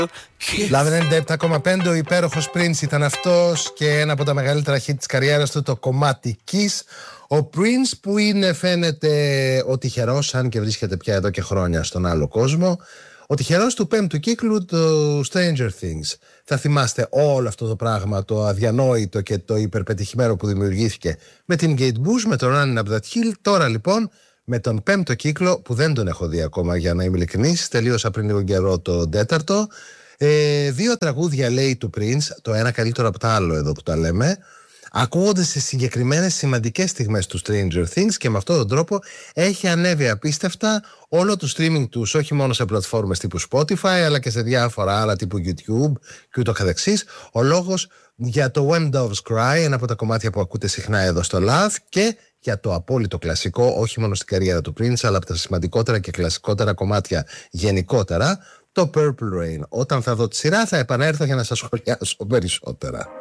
Λάβε 97,5, ο υπέροχος Prince ήταν αυτός και ένα από τα μεγαλύτερα hit της καριέρας του, το κομμάτι Kiss. Ο Prince που είναι, φαίνεται, ο τυχερός, αν και βρίσκεται πια εδώ και χρόνια στον άλλο κόσμο, ο τυχερός του 5ου κύκλου του Stranger Things. Θα θυμάστε όλο αυτό το πράγμα, το αδιανόητο και το υπερπετυχημένο που δημιουργήθηκε με την Kate Bush, με το Running Up That Hill. Τώρα λοιπόν με τον 5ο κύκλο, που δεν τον έχω δει ακόμα για να είμαι ειλικρινής, τελείωσα πριν λίγο καιρό το 4ο. 2 τραγούδια λέει του Prince, το ένα καλύτερο από το άλλο εδώ που τα λέμε, ακούγονται σε συγκεκριμένες σημαντικές στιγμές του Stranger Things, και με αυτόν τον τρόπο έχει ανέβει απίστευτα όλο το streaming τους, όχι μόνο σε πλατφόρμες τύπου Spotify, αλλά και σε διάφορα άλλα τύπου YouTube και ούτω καθεξής. Ο λόγος για το When Doves Cry, ένα από τα κομμάτια που ακούτε συχνά εδώ στο Love, και για το απόλυτο κλασικό, όχι μόνο στην καριέρα του Prince, αλλά από τα σημαντικότερα και κλασικότερα κομμάτια γενικότερα, το Purple Rain. Όταν θα δω τη σειρά θα επανέλθω για να σας σχολιάσω περισσότερα.